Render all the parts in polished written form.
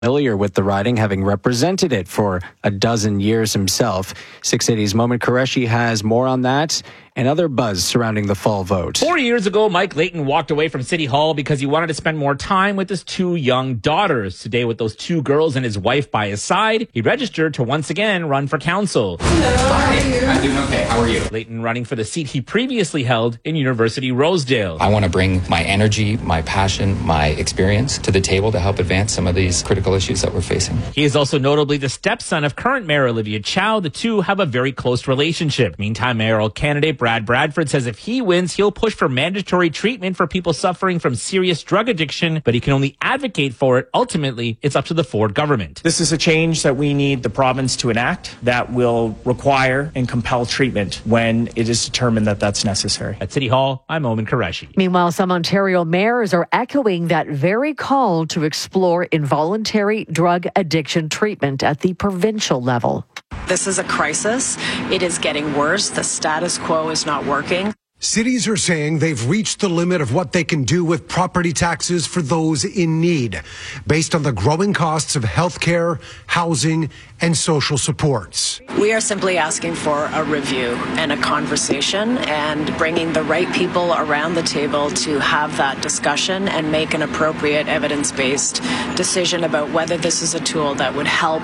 Familiar with the riding, having represented it for a dozen years himself. 680's Momin Qureshi has more on that and other buzz surrounding the fall vote. 4 years ago, Mike Layton walked away from City Hall because he wanted to spend more time with his two young daughters. Today, with those two girls and his wife by his side, he registered to once again run for council. Hello, how are you? I'm doing okay. How are you? Layton running for the seat he previously held in University Rosedale. I want to bring my energy, my passion, my experience to the table to help advance some of these critical issues that we're facing. He is also notably the stepson of current Mayor Olivia Chow. The two have a very close relationship. Meantime, mayoral candidate Brad Bradford says if he wins, he'll push for mandatory treatment for people suffering from serious drug addiction, but he can only advocate for it. Ultimately, it's up to the Ford government. This is a change that we need the province to enact that will require and compel treatment when it is determined that that's necessary. At City Hall, I'm Momin Qureshi. Meanwhile, some Ontario mayors are echoing that very call to explore involuntary drug addiction treatment at the provincial level. This is a crisis. It is getting worse. The status quo is not working. Cities are saying they've reached the limit of what they can do with property taxes for those in need, based on the growing costs of healthcare, housing, and social supports. We are simply asking for a review and a conversation and bringing the right people around the table to have that discussion and make an appropriate evidence-based decision about whether this is a tool that would help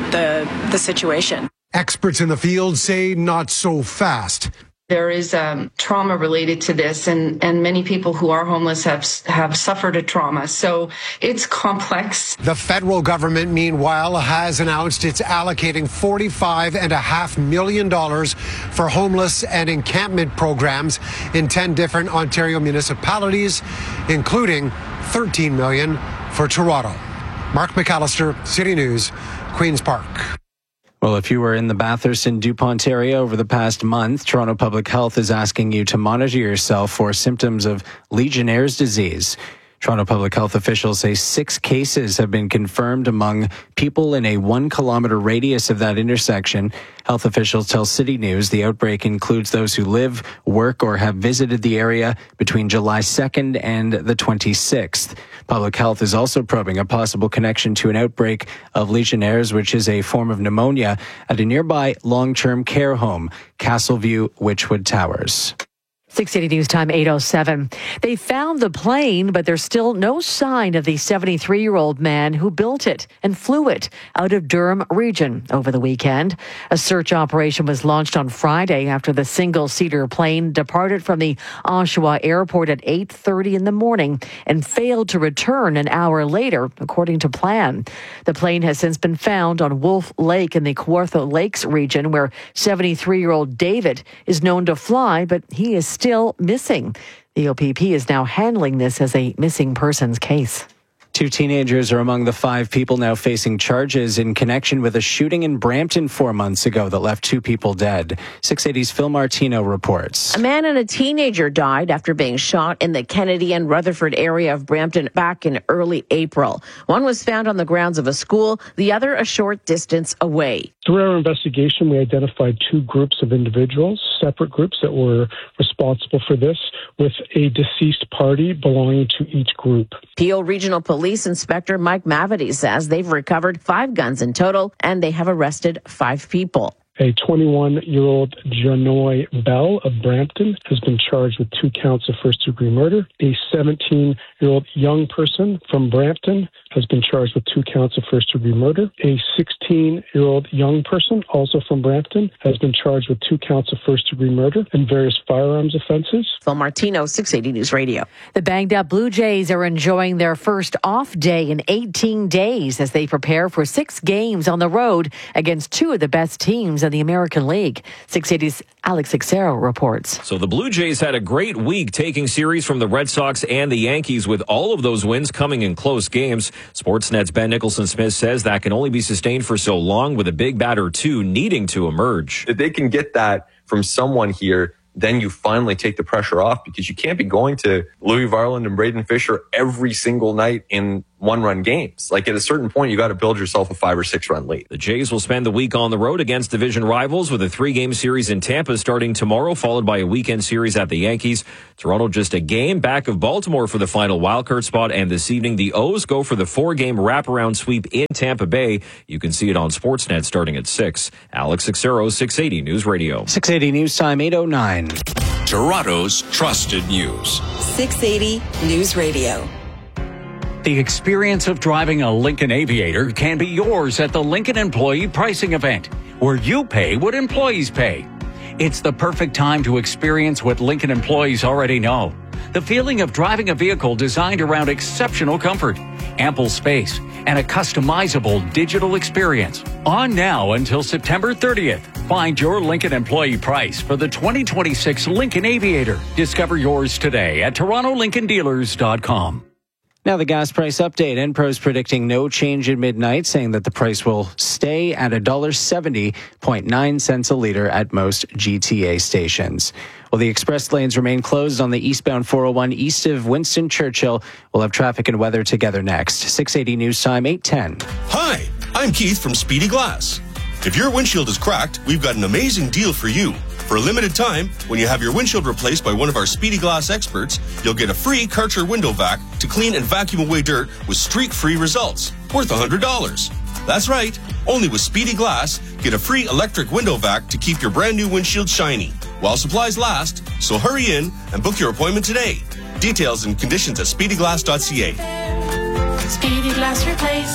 the situation. Experts in the field say not so fast. There is trauma related to this, and many people who are homeless have suffered a trauma. So it's complex. The federal government, meanwhile, has announced it's allocating $45.5 million for homeless and encampment programs in 10 different Ontario municipalities, including $13 million for Toronto. Mark McAllister, City News, Queen's Park. Well, if you were in the Bathurst and Dupont area over the past month, Toronto Public Health is asking you to monitor yourself for symptoms of Legionnaire's disease. Toronto Public Health officials say 6 cases have been confirmed among people in a 1-kilometer radius of that intersection. Health officials tell City News the outbreak includes those who live, work, or have visited the area between July 2nd and the 26th. Public Health is also probing a possible connection to an outbreak of Legionnaire's, which is a form of pneumonia, at a nearby long-term care home, Castleview Witchwood Towers. 680 News Time 8:07. They found the plane, but there's still no sign of the 73-year-old man who built it and flew it out of Durham region over the weekend. A search operation was launched on Friday after the single-seater plane departed from the Oshawa airport at 8:30 in the morning and failed to return an hour later, according to plan. The plane has since been found on Wolf Lake in the Kawartha Lakes region, where 73-year-old David is known to fly, but he is still missing. The OPP is now handling this as a missing persons case. 2 teenagers are among the 5 people now facing charges in connection with a shooting in Brampton 4 months ago that left 2 people dead. 680's Phil Martino reports. A man and a teenager died after being shot in the Kennedy and Rutherford area of Brampton back in early April. One was found on the grounds of a school, the other a short distance away. Through our investigation, we identified 2 groups of individuals, separate groups that were responsible for this, with a deceased party belonging to each group. Peel Regional Police Inspector Mike Mavity says they've recovered 5 guns in total and they have arrested 5 people. A 21-year-old Janoy Bell of Brampton has been charged with 2 counts of first-degree murder. A 17-year-old young person from Brampton has been charged with 2 counts of first-degree murder. A 16-year-old young person, also from Brampton, has been charged with 2 counts of first-degree murder and various firearms offenses. Phil Martino, 680 News Radio. The banged-up Blue Jays are enjoying their first off day in 18 days as they prepare for 6 games on the road against 2 of the best teams in the American League. 680's Alex Xero reports. So the Blue Jays had a great week taking series from the Red Sox and the Yankees, with all of those wins coming in close games. Sportsnet's Ben Nicholson-Smith says that can only be sustained for so long, with a big bat or 2 needing to emerge. If they can get that from someone here, then you finally take the pressure off, because you can't be going to Louis Varland and Braden Fisher every single night in one-run games. Like, at a certain point, you got to build yourself a 5 or 6 run lead. The Jays will spend the week on the road against division rivals with a 3-game series in Tampa starting tomorrow, followed by a weekend series at the Yankees. Toronto just a game back of Baltimore for the final wildcard spot, and this evening the O's go for the 4-game wraparound sweep in Tampa Bay. You can see it on Sportsnet starting at 6. Alex Xero, 680 News Radio. 680 News Time, 8:09. Toronto's trusted news. 680 News Radio. The experience of driving a Lincoln Aviator can be yours at the Lincoln Employee Pricing Event, where you pay what employees pay. It's the perfect time to experience what Lincoln employees already know. The feeling of driving a vehicle designed around exceptional comfort, ample space, and a customizable digital experience. On now until September 30th. Find your Lincoln employee price for the 2026 Lincoln Aviator. Discover yours today at TorontoLincolnDealers.com. Now the gas price update. Enpro's predicting no change at midnight, saying that the price will stay at $1.70.9 a liter at most GTA stations. Well, the express lanes remain closed on the eastbound 401 east of Winston Churchill. We'll have traffic and weather together next. 680 News Time, 8:10. Hi, I'm Keith from Speedy Glass. If your windshield is cracked, we've got an amazing deal for you. For a limited time, when you have your windshield replaced by one of our Speedy Glass experts, you'll get a free Karcher window vac to clean and vacuum away dirt with streak-free results, worth $100. That's right. Only with Speedy Glass, get a free electric window vac to keep your brand new windshield shiny while supplies last. So hurry in and book your appointment today. Details and conditions at speedyglass.ca. Speedy Glass Replace.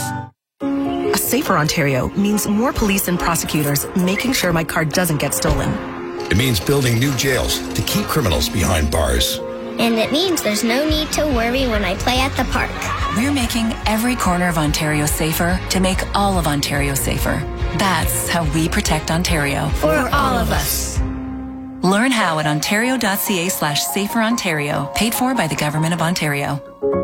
A safer Ontario means more police and prosecutors making sure my car doesn't get stolen. It means building new jails to keep criminals behind bars. And it means there's no need to worry when I play at the park. We're making every corner of Ontario safer to make all of Ontario safer. That's how we protect Ontario. For all of us. Learn how at ontario.ca/saferontario. Paid for by the Government of Ontario.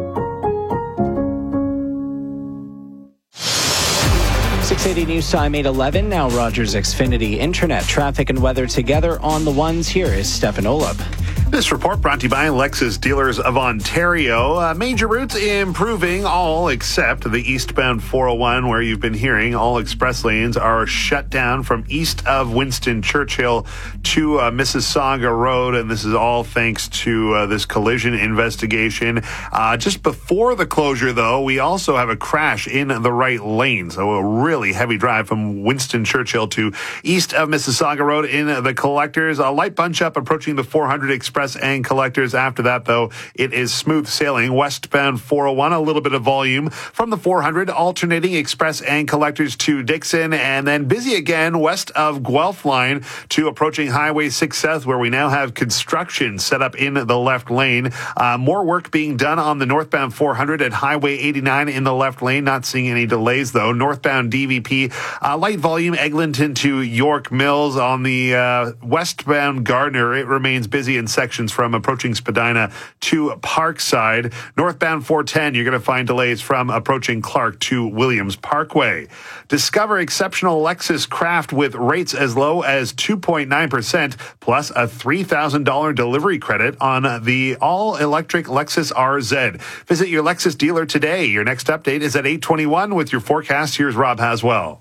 680 News Time, 8:11. Now Rogers Xfinity Internet traffic and weather together on the ones. Here is Stefan Olab. This report brought to you by Lexus Dealers of Ontario. Major routes improving, all except the eastbound 401, where you've been hearing all express lanes are shut down from east of Winston Churchill to Mississauga Road, and this is all thanks to this collision investigation. Just before the closure, though, we also have a crash in the right lane, so a really heavy drive from Winston Churchill to east of Mississauga Road in the collectors. A light bunch up approaching the 400 Express and collectors. After that, though, it is smooth sailing. Westbound 401, a little bit of volume from the 400, alternating Express and collectors to Dixon, and then busy again west of Guelph line to approaching Highway 6 South, where we now have construction set up in the left lane. More work being done on the northbound 400 at Highway 89 in the left lane. Not seeing any delays, though. Northbound DVP, light volume Eglinton to York Mills. On the westbound Gardner, it remains busy in sections from approaching Spadina to Parkside. Northbound 410, you're going to find delays from approaching Clark to Williams Parkway. Discover exceptional Lexus Craft with rates as low as 2.9% plus a $3,000 delivery credit on the all-electric Lexus RZ. Visit your Lexus dealer today. Your next update is at 8:21 with your forecast. Here's Rob Haswell.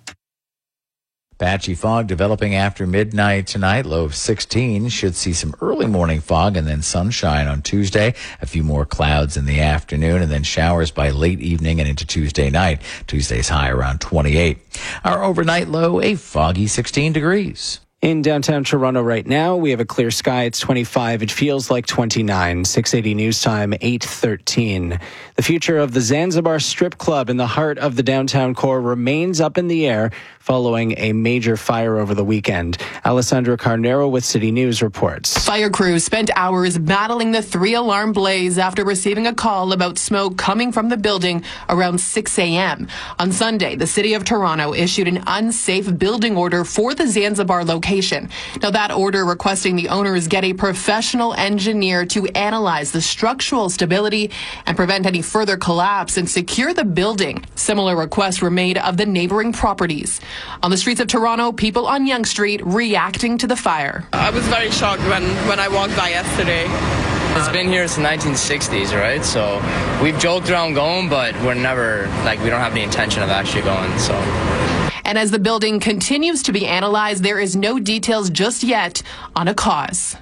Patchy fog developing after midnight tonight, low of 16. Should see some early morning fog and then sunshine on Tuesday. A few more clouds in the afternoon and then showers by late evening and into Tuesday night. Tuesday's high around 28. Our overnight low, a foggy 16 degrees. In downtown Toronto right now, we have a clear sky. It's 25. It feels like 29. 680 News Time, 8:13. The future of the Zanzibar Strip Club in the heart of the downtown core remains up in the air following a major fire over the weekend. Alessandra Carnero with City News reports. Fire crews spent hours battling the 3-alarm blaze after receiving a call about smoke coming from the building around 6 a.m. On Sunday, the City of Toronto issued an unsafe building order for the Zanzibar location. Now, that order requesting the owners get a professional engineer to analyze the structural stability and prevent any further collapse and secure the building. Similar requests were made of the neighboring properties. On the streets of Toronto, people on Yonge Street reacting to the fire. I was very shocked when I walked by yesterday. It's been here since the 1960s, right? So we've joked around going, but we're never, we don't have any intention of actually going, so. And as the building continues to be analyzed, there is no details just yet on a cause.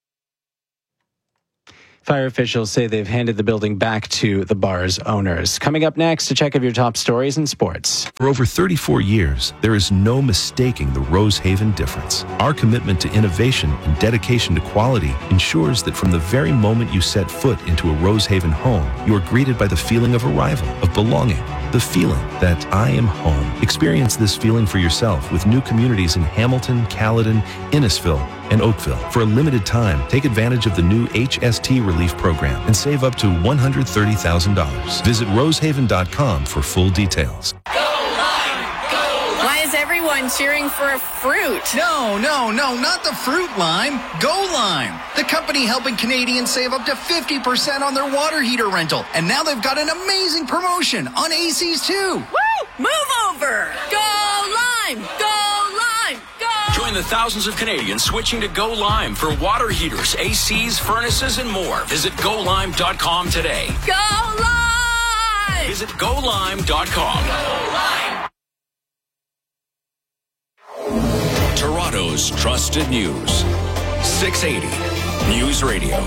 Fire officials say they've handed the building back to the bar's owners. Coming up next, a check of your top stories in sports. For over 34 years, there is no mistaking the Rosehaven difference. Our commitment to innovation and dedication to quality ensures that from the very moment you set foot into a Rosehaven home, you are greeted by the feeling of arrival, of belonging, the feeling that I am home. Experience this feeling for yourself with new communities in Hamilton, Caledon, Innisfil, and Oakville. For a limited time, take advantage of the new HST Relief Program and save up to $130,000. Visit rosehaven.com for full details. Why is everyone cheering for a fruit? No, not the fruit lime. Go Lime, the company helping Canadians save up to 50% on their water heater rental. And now they've got an amazing promotion on ACs too. Woo! Move over! Go Lime! Go Lime! Go! Join the thousands of Canadians switching to Go Lime for water heaters, ACs, furnaces, and more. Visit golime.com today. Go Lime! Visit golime.com. Go Lime! Toronto's trusted news. 680 News Radio.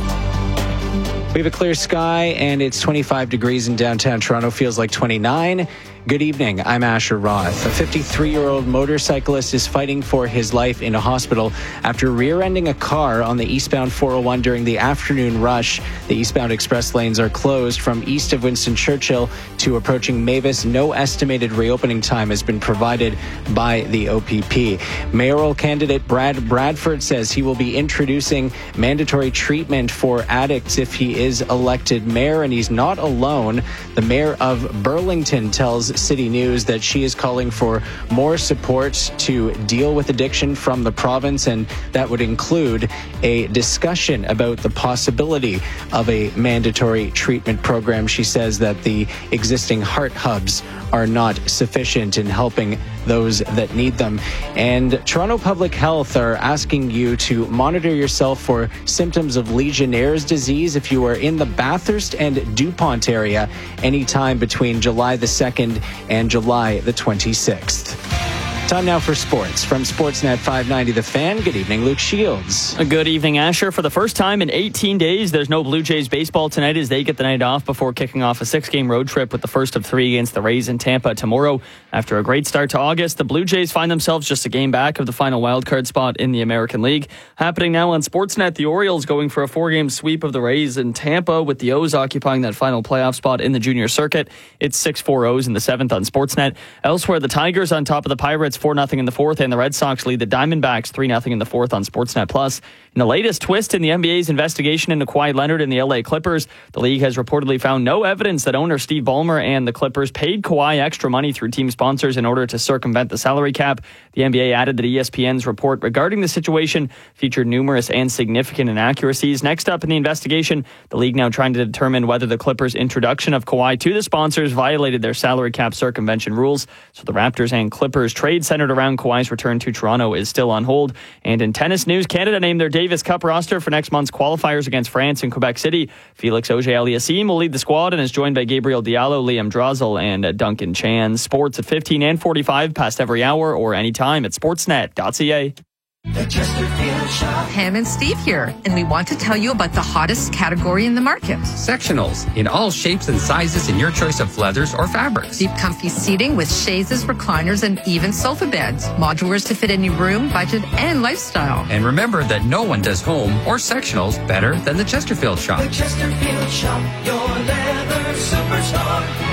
We have a clear sky and it's 25 degrees in downtown Toronto. Feels like 29. Good evening. I'm Asher Roth. A 53-year-old motorcyclist is fighting for his life in a hospital after rear-ending a car on the eastbound 401 during the afternoon rush. The eastbound express lanes are closed from east of Winston Churchill to approaching Mavis. No estimated reopening time has been provided by the OPP. Mayoral candidate Brad Bradford says he will be introducing mandatory treatment for addicts if he is elected mayor, and he's not alone. The mayor of Burlington tells City News that she is calling for more support to deal with addiction from the province, and that would include a discussion about the possibility of a mandatory treatment program. She says that the existing heart hubs are not sufficient in helping those that need them. And Toronto Public Health are asking you to monitor yourself for symptoms of Legionnaire's disease if you are in the Bathurst and DuPont area anytime between July the 2nd and July the 26th. Time now for sports. From Sportsnet 590 The Fan, good evening, Luke Shields. Good evening, Asher. For the first time in 18 days, there's no Blue Jays baseball tonight as they get the night off before kicking off a 6-game road trip with the first of 3 against the Rays in Tampa tomorrow. After a great start to August, the Blue Jays find themselves just a game back of the final wildcard spot in the American League. Happening now on Sportsnet, the Orioles going for a 4-game sweep of the Rays in Tampa, with the O's occupying that final playoff spot in the junior circuit. It's 6-4 O's in the 7th on Sportsnet. Elsewhere, the Tigers on top of the Pirates 4-0 in the 4th, and the Red Sox lead the Diamondbacks 3-0 in the 4th on Sportsnet Plus. In the latest twist in the NBA's investigation into Kawhi Leonard and the LA Clippers, the league has reportedly found no evidence that owner Steve Ballmer and the Clippers paid Kawhi extra money through team sponsors in order to circumvent the salary cap. The NBA added that ESPN's report regarding the situation featured numerous and significant inaccuracies. Next up in the investigation, the league now trying to determine whether the Clippers' introduction of Kawhi to the sponsors violated their salary cap circumvention rules. So the Raptors and Clippers trade centered around Kawhi's return to Toronto is still on hold. And in tennis news, Canada named their Davis Cup roster for next month's qualifiers against France in Quebec City. Felix Auger-Aliassime will lead the squad and is joined by Gabriel Diallo, Liam Drozdel, and Duncan Chan. Sports at 15 and 45 past every hour or anytime at sportsnet.ca. The Chesterfield Shop. Pam and Steve here, and we want to tell you about the hottest category in the market. Sectionals in all shapes and sizes in your choice of leathers or fabrics. Deep comfy seating with chaises, recliners, and even sofa beds. Modulars to fit any room, budget, and lifestyle. And remember that no one does home or sectionals better than the Chesterfield Shop. The Chesterfield Shop, your leather superstar.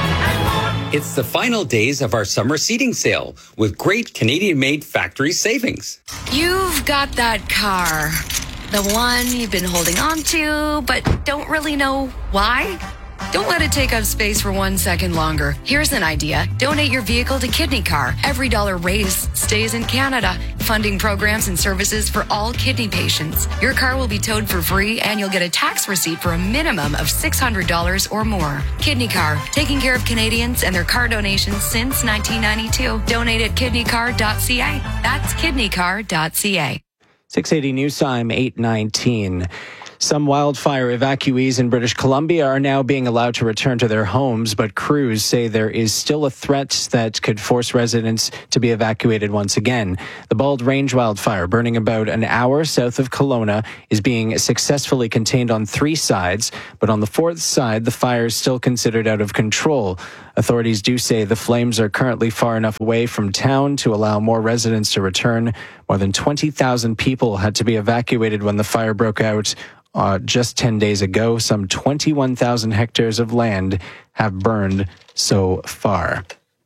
It's the final days of our summer seating sale with great Canadian-made factory savings. You've got that car, the one you've been holding on to, but don't really know why. Don't let it take up space for 1 second longer. Here's an idea. Donate your vehicle to Kidney Car. Every dollar raised stays in Canada, funding programs and services for all kidney patients. Your car will be towed for free, and you'll get a tax receipt for a minimum of $600 or more. Kidney Car, taking care of Canadians and their car donations since 1992. Donate at kidneycar.ca. That's kidneycar.ca. 680 News Time, 8:19. Some wildfire evacuees in British Columbia are now being allowed to return to their homes, but crews say there is still a threat that could force residents to be evacuated once again. The Bald Range wildfire, burning about an hour south of Kelowna, is being successfully contained on 3 sides, but on the 4th side, the fire is still considered out of control. Authorities do say the flames are currently far enough away from town to allow more residents to return. More than 20,000 people had to be evacuated when the fire broke out just 10 days ago. Some 21,000 hectares of land have burned so far.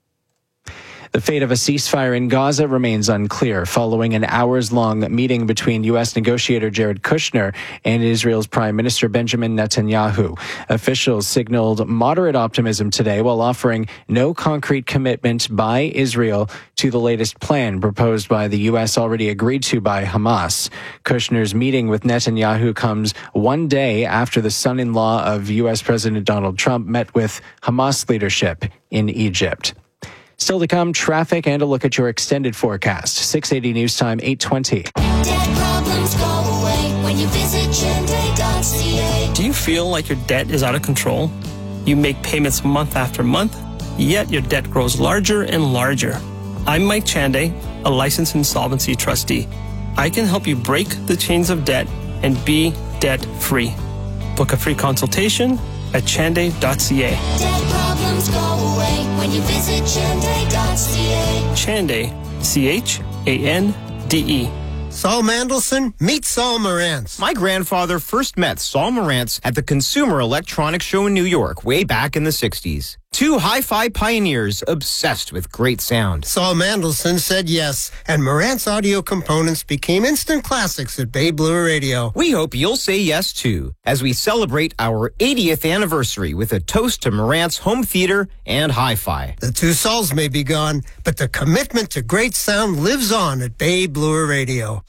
The fate of a ceasefire in Gaza remains unclear following an hours-long meeting between U.S. negotiator Jared Kushner and Israel's Prime Minister Benjamin Netanyahu. Officials signaled moderate optimism today while offering no concrete commitment by Israel to the latest plan proposed by the U.S. already agreed to by Hamas. Kushner's meeting with Netanyahu comes one day after the son-in-law of U.S. President Donald Trump met with Hamas leadership in Egypt. Still to come, traffic and a look at your extended forecast. 680 News Time, 8:20. Debt problems go away when you visit Chande.ca. Do you feel like your debt is out of control? You make payments month after month, yet your debt grows larger and larger. I'm Mike Chande, a licensed insolvency trustee. I can help you break the chains of debt and be debt-free. Book a free consultation at Chande.ca. Debt problems go away when you visit Chande.ca. Chande, C-H-A-N-D-E. Saul Mandelson, meet Saul Marantz. My grandfather first met Saul Marantz at the Consumer Electronics Show in New York way back in the 60s. 2 hi-fi pioneers obsessed with great sound. Saul Mandelson said yes, and Marantz audio components became instant classics at Bay Blue Radio. We hope you'll say yes, too, as we celebrate our 80th anniversary with a toast to Marantz home theater and hi-fi. The 2 Sauls may be gone, but the commitment to great sound lives on at Bay Blue Radio.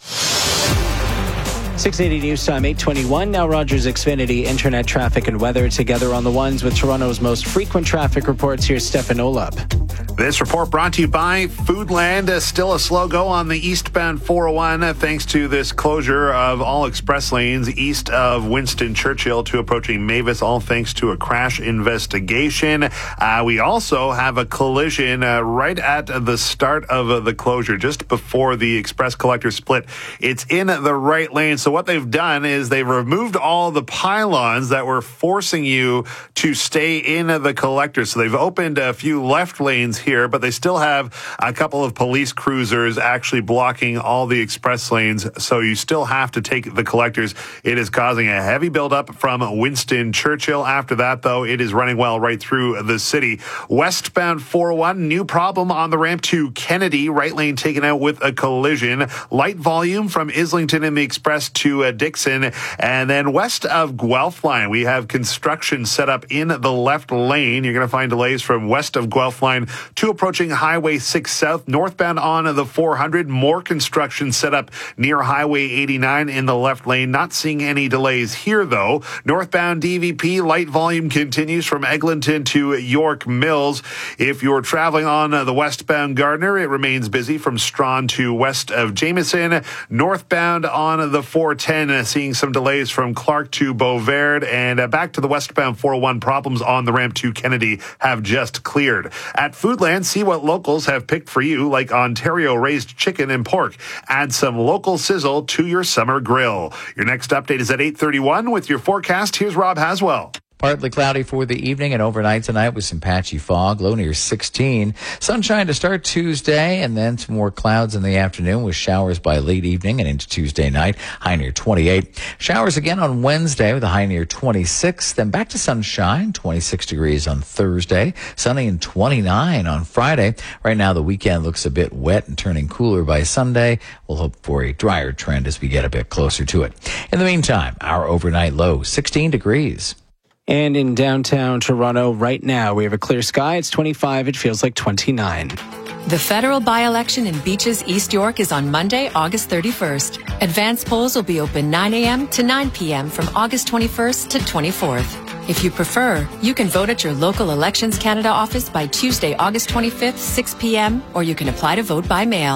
680 News Time, 8:21. Now Rogers Xfinity internet traffic and weather together on the ones with Toronto's most frequent traffic reports. Here's Stefan Olap. This report brought to you by Foodland. Still a slow go on the eastbound 401 thanks to this closure of all express lanes east of Winston Churchill to approaching Mavis, all thanks to a crash investigation. We also have a collision right at the start of the closure, just before the express collector split. It's in the right lane. So what they've done is they've removed all the pylons that were forcing you to stay in the collector. So they've opened a few left lanes here, but they still have a couple of police cruisers actually blocking all the express lanes. So you still have to take the collectors. It is causing a heavy buildup from Winston Churchill. After that, though, it is running well right through the city. Westbound 401, new problem on the ramp to Kennedy. Right lane taken out with a collision. Light volume from Islington in the express to Dixon. And then west of Guelph line, we have construction set up in the left lane. You're going to find delays from west of Guelph line to approaching Highway 6 South. Northbound on the 400, more construction set up near Highway 89 in the left lane. Not seeing any delays here, though. Northbound DVP, light volume continues from Eglinton to York Mills. If you're traveling on the westbound Gardiner, it remains busy from Strawn to west of Jameson. Northbound on the 410, seeing some delays from Clark to Beauverde. And back to the westbound 401, problems on the ramp to Kennedy have just cleared. At Foodland, see what locals have picked for you, like Ontario raised chicken and pork. Add some local sizzle to your summer grill. Your next update is at 8:31 with your forecast. Here's Rob Haswell. Partly cloudy for the evening and overnight tonight with some patchy fog, low near 16. Sunshine to start Tuesday, and then some more clouds in the afternoon with showers by late evening and into Tuesday night, high near 28. Showers again on Wednesday with a high near 26. Then back to sunshine, 26 degrees on Thursday, sunny and 29 on Friday. Right now the weekend looks a bit wet and turning cooler by Sunday. We'll hope for a drier trend as we get a bit closer to it. In the meantime, our overnight low, 16 degrees. And in downtown Toronto right now, we have a clear sky. It's 25. It feels like 29. The federal by-election in Beaches, East York is on Monday, August 31st. Advance polls will be open 9 a.m. to 9 p.m. from August 21st to 24th. If you prefer, you can vote at your local Elections Canada office by Tuesday, August 25th, 6 p.m., or you can apply to vote by mail.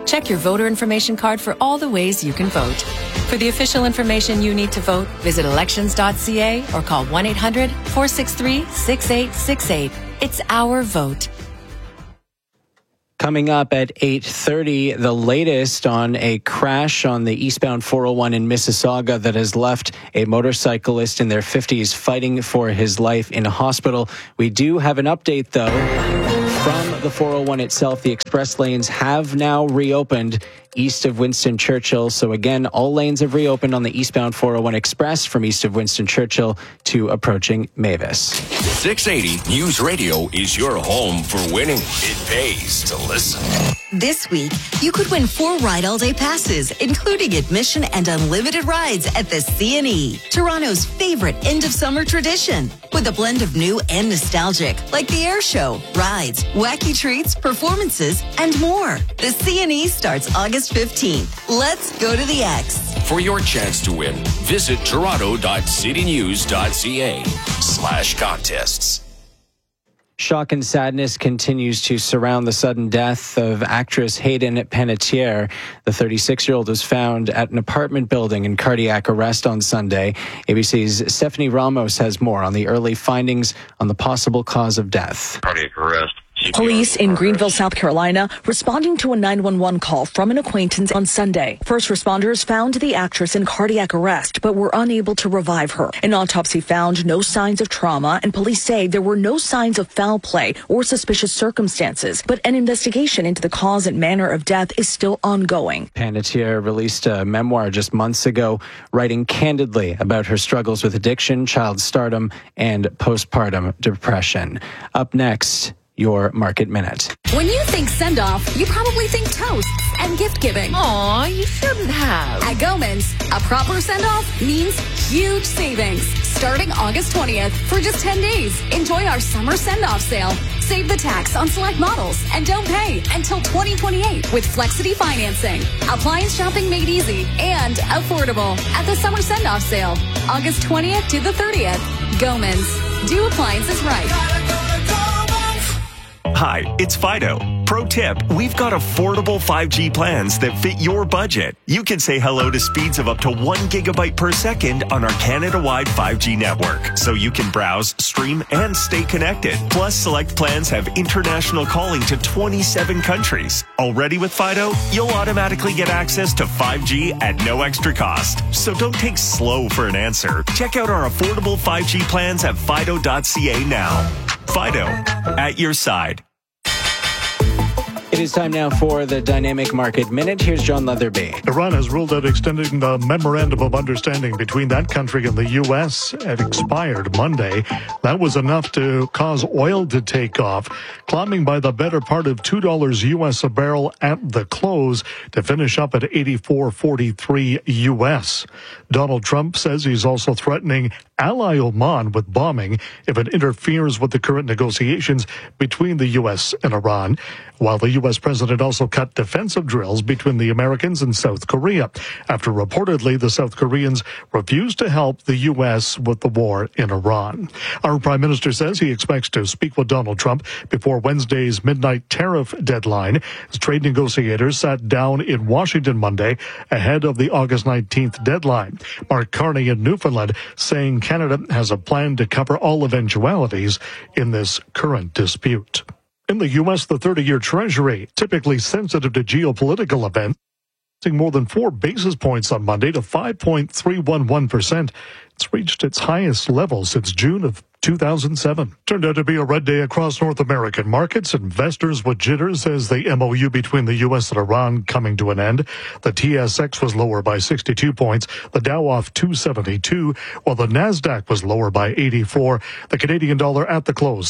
Check your voter information card for all the ways you can vote. For the official information you need to vote, visit elections.ca or call 1-800-463-6868. It's our vote. Coming up at 8:30, the latest on a crash on the eastbound 401 in Mississauga that has left a motorcyclist in their 50s fighting for his life in a hospital. We do have an update, though, from the 401 itself. The express lanes have now reopened east of Winston Churchill. So again, all lanes have reopened on the eastbound 401 Express from east of Winston Churchill to approaching Mavis. 680 News Radio is your home for winning. It pays to listen. This week, you could win 4 Ride All Day passes, including admission and unlimited rides at the C&E, Toronto's favorite end-of-summer tradition. With a blend of new and nostalgic, like the air show, rides, wacky treats, performances, and more. The C&E starts August 15th. Let's go to the X. For your chance to win, visit toronto.citynews.ca/contests. Shock and sadness continues to surround the sudden death of actress Hayden Panettiere. The 36-year-old was found at an apartment building in cardiac arrest on Sunday. ABC's Stephanie Ramos has more on the early findings on the possible cause of death. Cardiac arrest. Police in Greenville, South Carolina, responding to a 911 call from an acquaintance on Sunday. First responders found the actress in cardiac arrest, but were unable to revive her. An autopsy found no signs of trauma, and police say there were no signs of foul play or suspicious circumstances. But an investigation into the cause and manner of death is still ongoing. Panettiere released a memoir just months ago, writing candidly about her struggles with addiction, child stardom, and postpartum depression. Up next, your Market Minute. When you think send-off, you probably think toasts and gift-giving. Aw, you shouldn't have. At Gomans, a proper send-off means huge savings. Starting August 20th, for just 10 days, enjoy our summer send-off sale. Save the tax on select models and don't pay until 2028 with Flexity financing. Appliance shopping made easy and affordable at the summer send-off sale, August 20th to the 30th. Gomans. Do appliances right. Hi, it's Fido. Pro tip, we've got affordable 5G plans that fit your budget. You can say hello to speeds of up to 1 gigabyte per second on our Canada-wide 5G network, so you can browse, stream, and stay connected. Plus, select plans have international calling to 27 countries. Already with Fido, you'll automatically get access to 5G at no extra cost. So don't take slow for an answer. Check out our affordable 5G plans at fido.ca now. Fido, at your side. It is time now for the Dynamic Market Minute. Here's John Leatherby. Iran has ruled out extending the memorandum of understanding between that country and the U.S. It expired Monday. That was enough to cause oil to take off, climbing by the better part of $2 U.S. a barrel at the close to finish up at $84.43 U.S. Donald Trump says he's also threatening ally Oman with bombing if it interferes with the current negotiations between the U.S. and Iran, while the U.S. president also cut defensive drills between the Americans and South Korea after reportedly the South Koreans refused to help the U.S. with the war in Iran. Our prime minister says he expects to speak with Donald Trump before Wednesday's midnight tariff deadline as trade negotiators sat down in Washington Monday ahead of the August 19th deadline. Mark Carney in Newfoundland saying Canada has a plan to cover all eventualities in this current dispute. In the U.S., the 30-year Treasury, typically sensitive to geopolitical events, more than 4 basis points on Monday to 5.311%. It's reached its highest level since June of 2007. Turned out to be a red day across North American markets. Investors with jitters as the MOU between the U.S. and Iran coming to an end. The TSX was lower by 62 points. The Dow off 272, while the NASDAQ was lower by 84. The Canadian dollar at the close,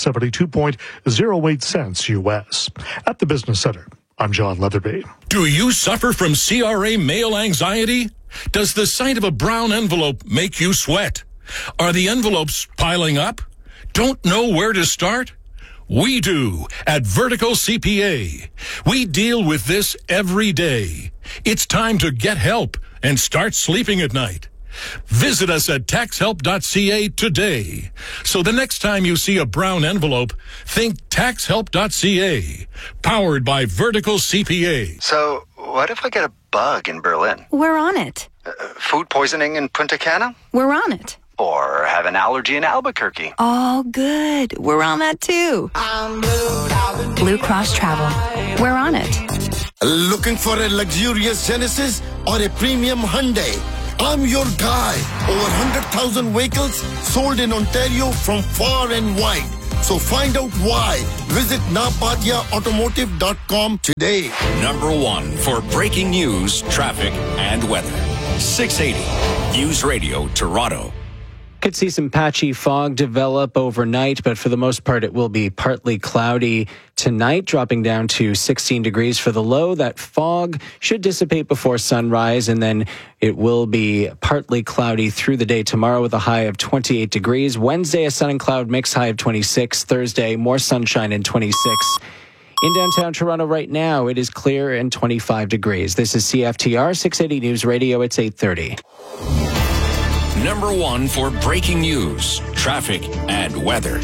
72.08 cents U.S. At the Business Center, I'm John Leatherby. Do you suffer from CRA mail anxiety? Does the sight of a brown envelope make you sweat? Are the envelopes piling up? Don't know where to start? We do at Vertical CPA. We deal with this every day. It's time to get help and start sleeping at night. Visit us at taxhelp.ca today. So the next time you see a brown envelope, think taxhelp.ca. Powered by Vertical CPA. So, What if I get a bug in Berlin? We're on it. Food poisoning in Punta Cana? We're on it. Or have an allergy in Albuquerque? Oh, good. We're on that too. Blue Cross Travel. We're on it. Looking for a luxurious Genesis or a premium Hyundai? I'm your guy. Over 100,000 vehicles sold in Ontario from far and wide. So find out why. Visit napadiaautomotive.com today. Number 1 for breaking news, traffic, and weather. 680 News Radio Toronto. Could see some patchy fog develop overnight, but for the most part, it will be partly cloudy tonight, dropping down to 16 degrees for the low. That fog should dissipate before sunrise, and then it will be partly cloudy through the day tomorrow with a high of 28 degrees. Wednesday, a sun and cloud mix, high of 26. Thursday, more sunshine and 26. In downtown Toronto right now, it is clear and 25 degrees. This is CFTR 680 News Radio. It's 8:30. Number 1 for breaking news, traffic, and weather.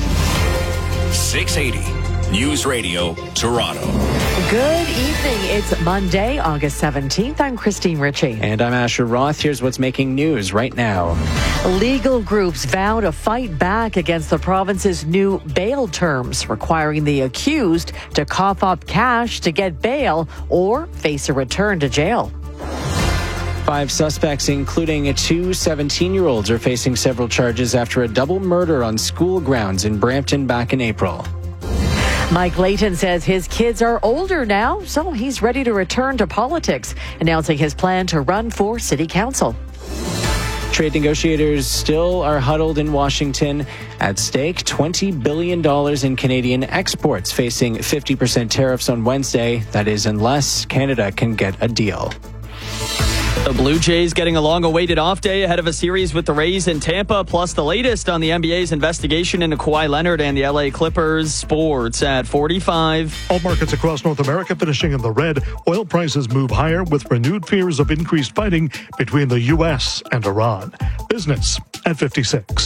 680 News Radio Toronto. Good evening. It's Monday, August 17th. I'm Christine Ritchie. And I'm Asher Roth. Here's what's making news right now. Legal groups vow to fight back against the province's new bail terms, requiring the accused to cough up cash to get bail or face a return to jail. 5 suspects, including 2 17-year-olds, are facing several charges after a double murder on school grounds in Brampton back in April. Mike Layton says his kids are older now, so he's ready to return to politics, announcing his plan to run for city council. Trade negotiators still are huddled in Washington. At stake, $20 billion in Canadian exports, facing 50% tariffs on Wednesday. That is, unless Canada can get a deal. The Blue Jays getting a long-awaited off day ahead of a series with the Rays in Tampa, plus the latest on the NBA's investigation into Kawhi Leonard and the LA Clippers. Sports at 45. All markets across North America finishing in the red. Oil prices move higher with renewed fears of increased fighting between the U.S. and Iran. Business at 56.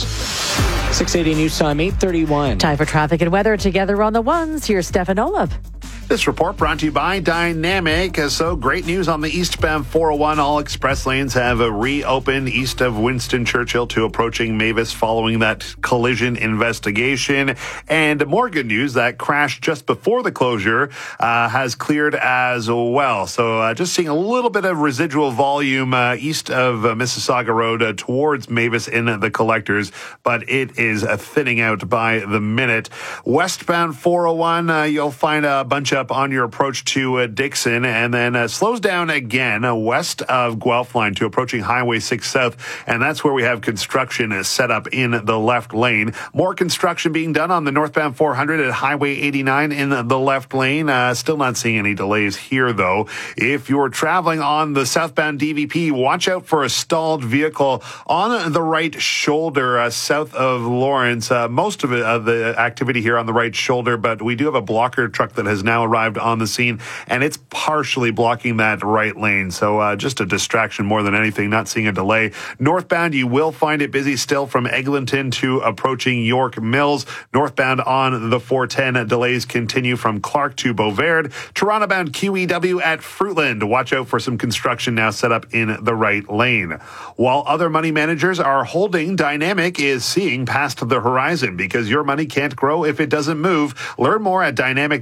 680 News Time, 8:31. Time for traffic and weather together on the ones. Here's Stefan Olaf. This report brought to you by Dynamic. So great news on the eastbound 401. All express lanes have reopened east of Winston Churchill to approaching Mavis following that collision investigation. And more good news, that crash just before the closure has cleared as well. So just seeing a little bit of residual volume east of Mississauga Road towards Mavis in the collectors, but it is thinning out by the minute. Westbound 401, you'll find a bunch up on your approach to Dixon, and then slows down again west of Guelph line to approaching Highway 6 South, and that's where we have construction set up in the left lane. More construction being done on the northbound 400 at Highway 89 in the left lane. Still not seeing any delays here, though. If you're traveling on the southbound DVP, watch out for a stalled vehicle on the right shoulder south of Lawrence. Most of the activity here on the right shoulder, but we do have a blocker truck that has now arrived on the scene, and it's partially blocking that right lane. So just a distraction more than anything, not seeing a delay. Northbound, you will find it busy still from Eglinton to approaching York Mills. Northbound on the 410, delays continue from Clark to Beauvard. Toronto-bound QEW at Fruitland. Watch out for some construction now set up in the right lane. While other money managers are holding, Dynamic is seeing past the horizon because your money can't grow if it doesn't move. Learn more at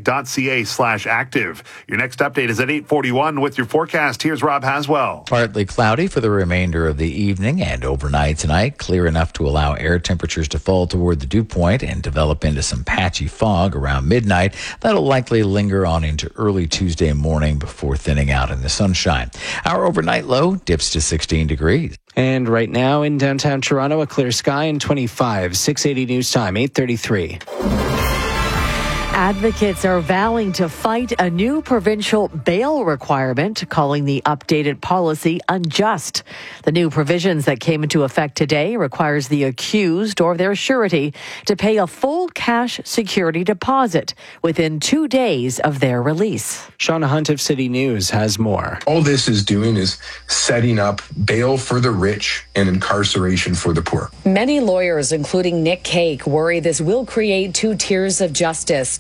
dynamic.ca/active. Your next update is at 8:41 with your forecast. Here's Rob Haswell. Partly cloudy for the remainder of the evening and overnight tonight. Clear enough to allow air temperatures to fall toward the dew point and develop into some patchy fog around midnight. That'll likely linger on into early Tuesday morning before thinning out in the sunshine. Our overnight low dips to 16 degrees. And right now in downtown Toronto, a clear sky and 25. 680 News Time, 8:33. Advocates are vowing to fight a new provincial bail requirement, calling the updated policy unjust. The new provisions that came into effect today requires the accused or their surety to pay a full cash security deposit within 2 days of their release. Shauna Hunt of City News has more. All this is doing is setting up bail for the rich and incarceration for the poor. Many lawyers, including Nick Cake, worry this will create 2 tiers of justice.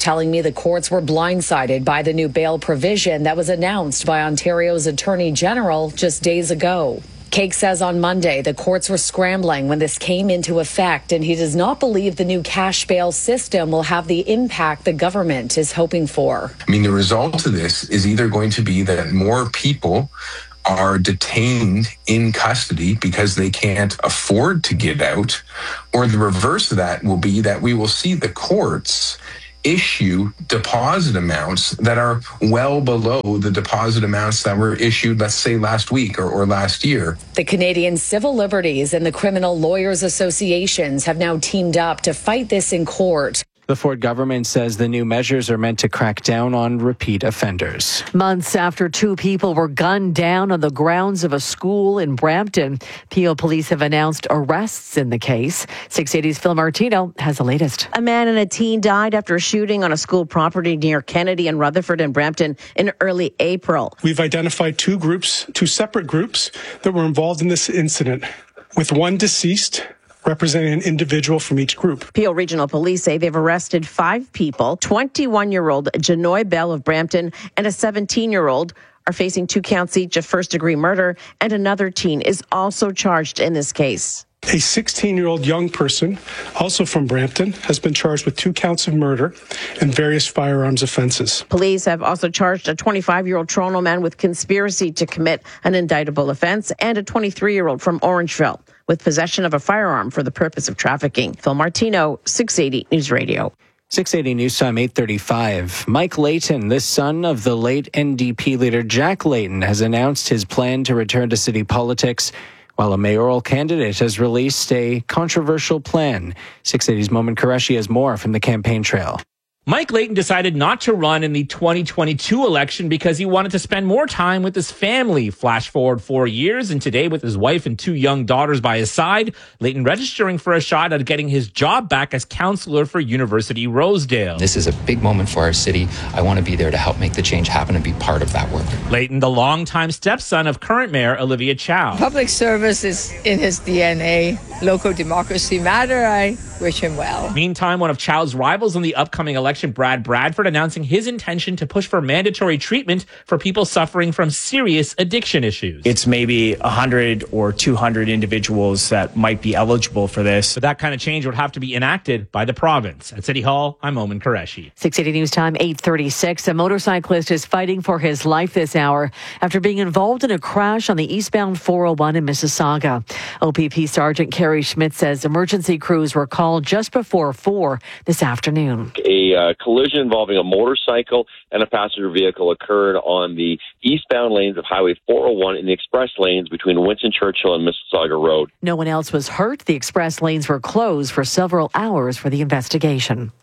telling me the courts were blindsided by the new bail provision that was announced by Ontario's Attorney General just days ago. Cake says on Monday the courts were scrambling when this came into effect, and he does not believe the new cash bail system will have the impact the government is hoping for. I mean, the result of this is either going to be that more people are detained in custody because they can't afford to get out, or the reverse of that will be that we will see the courts issue deposit amounts that are well below the deposit amounts that were issued, let's say, last week or last year. The Canadian Civil Liberties and the Criminal Lawyers Associations have now teamed up to fight this in court. The Ford government says the new measures are meant to crack down on repeat offenders. Months after two people were gunned down on the grounds of a school in Brampton, Peel police have announced arrests in the case. 680's Phil Martino has the latest. A man and a teen died after a shooting on a school property near Kennedy and Rutherford in Brampton in early April. We've identified two separate groups that were involved in this incident, with one deceased representing an individual from each group. Peel Regional Police say they've arrested 5 people. 21-year-old Janoy Bell of Brampton and a 17-year-old are facing 2 counts each of first-degree murder, and another teen is also charged in this case. A 16-year-old young person, also from Brampton, has been charged with 2 counts of murder and various firearms offenses. Police have also charged a 25-year-old Toronto man with conspiracy to commit an indictable offense and a 23-year-old from Orangeville with possession of a firearm for the purpose of trafficking. Phil Martino, 680 News Radio. 680 News Time, 8:35. Mike Layton, the son of the late NDP leader Jack Layton, has announced his plan to return to city politics, while a mayoral candidate has released a controversial plan. 680's Momin Qureshi has more from the campaign trail. Mike Layton decided not to run in the 2022 election because he wanted to spend more time with his family. Flash forward 4 years, and today, with his wife and 2 young daughters by his side, Layton registering for a shot at getting his job back as councillor for University Rosedale. This is a big moment for our city. I want to be there to help make the change happen and be part of that work. Layton, the longtime stepson of current mayor Olivia Chow. Public service is in his DNA. Local democracy matter. I wish him well. Meantime, one of Chow's rivals in the upcoming election, Brad Bradford, announcing his intention to push for mandatory treatment for people suffering from serious addiction issues. It's maybe 100 or 200 individuals that might be eligible for this. But that kind of change would have to be enacted by the province. At City Hall, I'm Momin Qureshi. 680 News Time, 8:36. A motorcyclist is fighting for his life this hour after being involved in a crash on the eastbound 401 in Mississauga. OPP Sergeant Carrie Schmidt says emergency crews were called just before 4 this afternoon. A collision involving a motorcycle and a passenger vehicle occurred on the eastbound lanes of Highway 401 in the express lanes between Winston Churchill and Mississauga Road. No one else was hurt. The express lanes were closed for several hours for the investigation.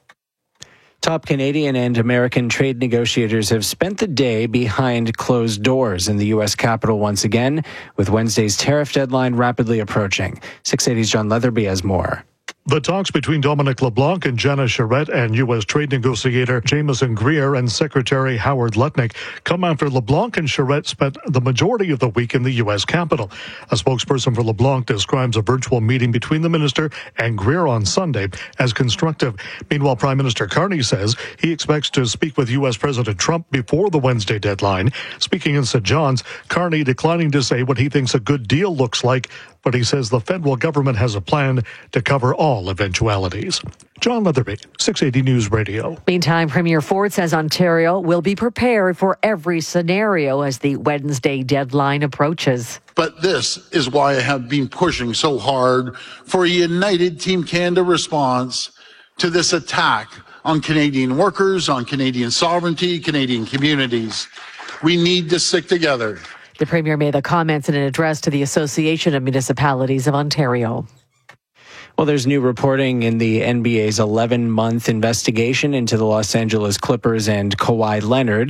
Top Canadian and American trade negotiators have spent the day behind closed doors in the U.S. Capitol once again, with Wednesday's tariff deadline rapidly approaching. 680's John Leatherby has more. The talks between Dominic LeBlanc and Jana Charette and U.S. trade negotiator Jameson Greer and Secretary Howard Lutnick come after LeBlanc and Charette spent the majority of the week in the U.S. Capitol. A spokesperson for LeBlanc describes a virtual meeting between the minister and Greer on Sunday as constructive. Meanwhile, Prime Minister Carney says he expects to speak with U.S. President Trump before the Wednesday deadline. Speaking in St. John's, Carney declining to say what he thinks a good deal looks like, but he says the federal government has a plan to cover all eventualities. John Leatherby, 680 News Radio. Meantime, Premier Ford says Ontario will be prepared for every scenario as the Wednesday deadline approaches. But this is why I have been pushing so hard for a united Team Canada response to this attack on Canadian workers, on Canadian sovereignty, Canadian communities. We need to stick together. The Premier made the comments in an address to the Association of Municipalities of Ontario. Well, there's new reporting in the NBA's 11-month investigation into the Los Angeles Clippers and Kawhi Leonard.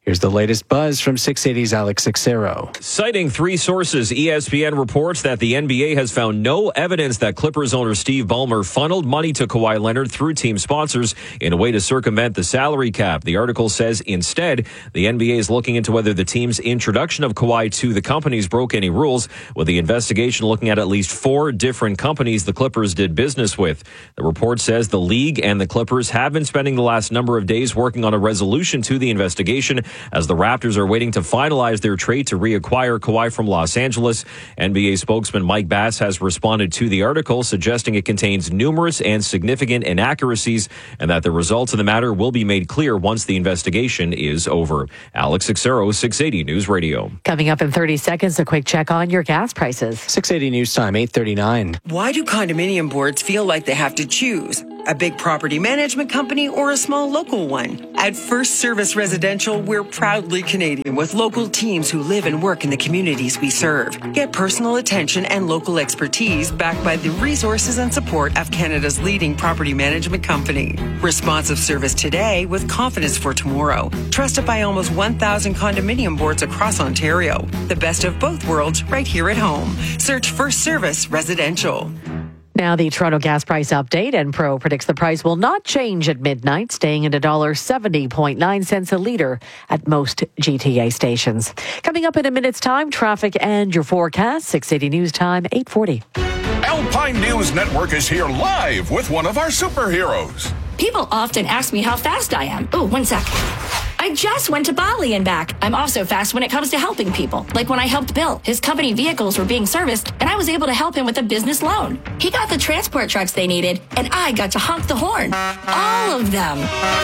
Here's the latest buzz from 680's Alex Sixero. Citing three sources, ESPN reports that the NBA has found no evidence that Clippers owner Steve Ballmer funneled money to Kawhi Leonard through team sponsors in a way to circumvent the salary cap. The article says instead, the NBA is looking into whether the team's introduction of Kawhi to the companies broke any rules, with the investigation looking at least 4 different companies the Clippers did business with. The report says the league and the Clippers have been spending the last number of days working on a resolution to the investigation, as the Raptors are waiting to finalize their trade to reacquire Kawhi from Los Angeles. NBA spokesman Mike Bass has responded to the article, suggesting it contains numerous and significant inaccuracies and that the results of the matter will be made clear once the investigation is over. Alex Sixero, 680 News Radio. Coming up in 30 seconds, a quick check on your gas prices. 680 News Time, 8:39. Why do condominium boards feel like they have to choose? A big property management company or a small local one? At First Service Residential, we're proudly Canadian with local teams who live and work in the communities we serve. Get personal attention and local expertise backed by the resources and support of Canada's leading property management company. Responsive service today with confidence for tomorrow. Trusted by almost 1,000 condominium boards across Ontario. The best of both worlds right here at home. Search First Service Residential. Now the Toronto gas price update. Enpro predicts the price will not change at midnight, staying at $1.70.9 a litre at most GTA stations. Coming up in a minute's time, traffic and your forecast. 680 News Time, 8:40. Alpine News Network is here live with one of our superheroes. People often ask me how fast I am. Oh, one sec. I just went to Bali and back. I'm also fast when it comes to helping people. Like when I helped Bill. His company vehicles were being serviced, and I was able to help him with a business loan. He got the transport trucks they needed, and I got to honk the horn. All of them.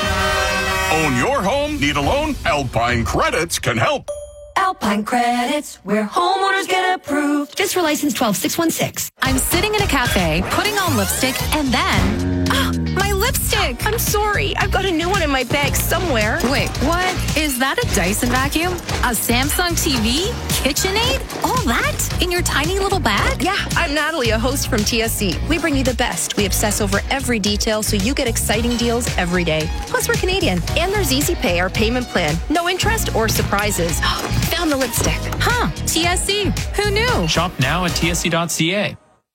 Own your home? Need a loan? Alpine Credits can help. Alpine Credits, where homeowners get approved. Just for license 12616. I'm sitting in a cafe, putting on lipstick, and then... my lipstick! I'm sorry, I've got a new one in my bag somewhere. Wait, what? Is that a Dyson vacuum? A Samsung TV? KitchenAid? All that? In your tiny little bag? Yeah, I'm Natalie, a host from TSC. We bring you the best. We obsess over every detail so you get exciting deals every day. Plus, we're Canadian. And there's Easy Pay, our payment plan. No interest or surprises. Found the lipstick. Huh, TSC. Who knew? Shop now at tsc.ca.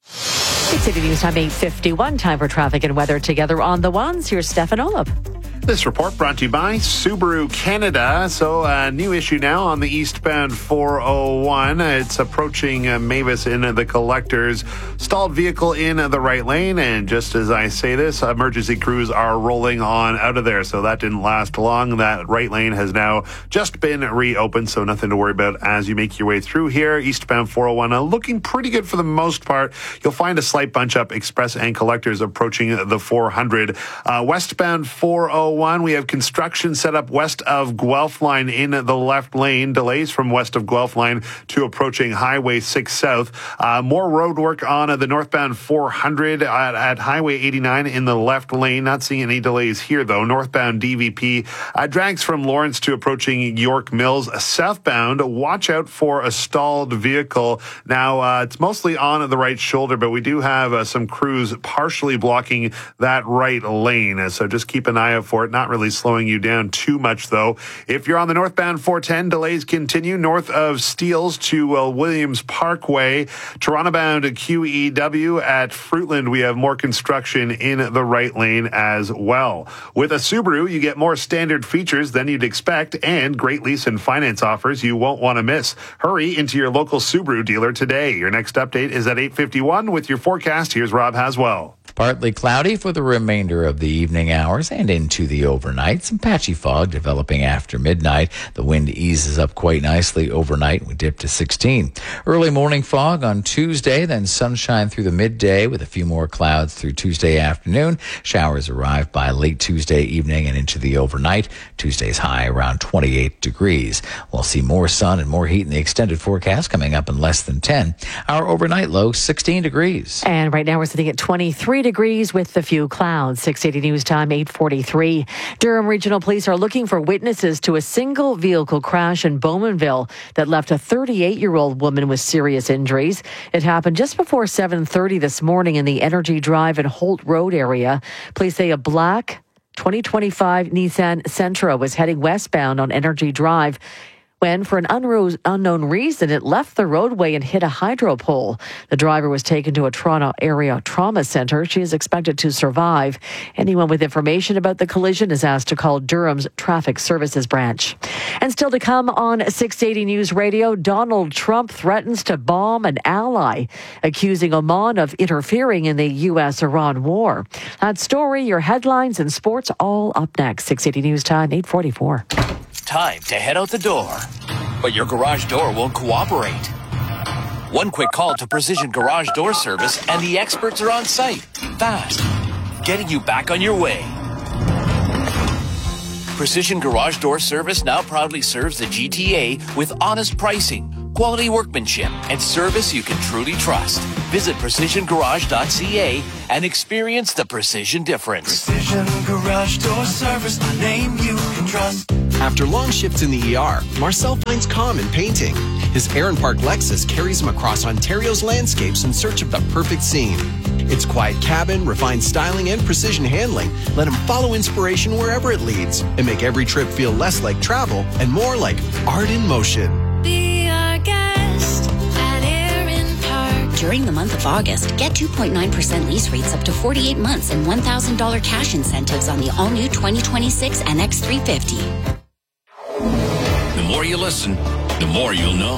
It's City News Time, 8:51. Time for traffic and weather together on the ones. Here's Stefan Olaf. This report brought to you by Subaru Canada. So a new issue now on the eastbound 401. It's approaching Mavis in the Collectors. Stalled vehicle in the right lane. And just as I say this, emergency crews are rolling on out of there. So that didn't last long. That right lane has now just been reopened. So nothing to worry about as you make your way through here. Eastbound 401 looking pretty good for the most part. You'll find a slight bunch up Express and Collectors approaching the 400. Westbound 401. We have construction set up west of Guelph Line in the left lane. Delays from west of Guelph Line to approaching Highway 6 South. More road work on the northbound 400 at Highway 89 in the left lane. Not seeing any delays here, though. Northbound DVP drags from Lawrence to approaching York Mills. Southbound, watch out for a stalled vehicle. Now, it's mostly on the right shoulder, but we do have some crews partially blocking that right lane. So just keep an eye out for it. Not really slowing you down too much, though. If you're on the northbound 410, delays continue north of Steeles to Williams Parkway. Toronto-bound QEW at Fruitland, we have more construction in the right lane as well. With a Subaru, you get more standard features than you'd expect and great lease and finance offers you won't want to miss. Hurry into your local Subaru dealer today. Your next update is at 8:51 with your forecast. Here's Rob Haswell. Partly cloudy for the remainder of the evening hours and into the overnight. Some patchy fog developing after midnight. The wind eases up quite nicely overnight. We dip to 16. Early morning fog on Tuesday, then sunshine through the midday with a few more clouds through Tuesday afternoon. Showers arrive by late Tuesday evening and into the overnight. Tuesday's high around 28 degrees. We'll see more sun and more heat in the extended forecast coming up in less than 10. Our overnight low, 16 degrees. And right now we're sitting at 23 degrees with a few clouds. 680 News Time, 8:43. Durham Regional Police are looking for witnesses to a single vehicle crash in Bowmanville that left a 38-year-old woman with serious injuries. It happened just before 7:30 this morning in the Energy Drive and Holt Road area. Police say a black 2025 Nissan Sentra was heading westbound on Energy Drive when, for an unknown reason, it left the roadway and hit a hydro pole. The driver was taken to a Toronto area trauma center. She is expected to survive. Anyone with information about the collision is asked to call Durham's Traffic Services branch. And still to come on 680 News Radio, Donald Trump threatens to bomb an ally, accusing Oman of interfering in the U.S.-Iran war. That story, your headlines and sports, all up next. 680 News Time, 8:44. Time to head out the door, but your garage door won't cooperate. One quick call to Precision Garage Door Service and the experts are on site, fast, getting you back on your way. Precision Garage Door Service now proudly serves the GTA with honest pricing, quality workmanship, and service you can truly trust. Visit precisiongarage.ca and experience the precision difference. Precision Garage Door Service, the name you can trust. After long shifts in the ER, Marcel finds calm in painting. His Aaron Park Lexus carries him across Ontario's landscapes in search of the perfect scene. Its quiet cabin, refined styling, and precision handling let him follow inspiration wherever it leads and make every trip feel less like travel and more like art in motion. Be our guest at Aaron Park. During the month of August, get 2.9% lease rates up to 48 months and $1,000 cash incentives on the all-new 2026 NX350. The more you listen, the more you'll know.